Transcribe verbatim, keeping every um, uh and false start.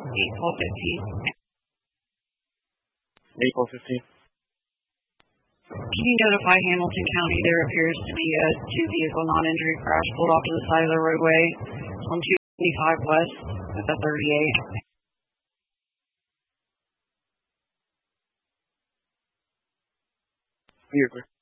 eight twelve fifteen. eight twelve fifteen. Can you notify Hamilton County there appears to be a two-vehicle non-injury crash pulled off to the side of the roadway on two twenty-five West at the thirty-eight? You're clear.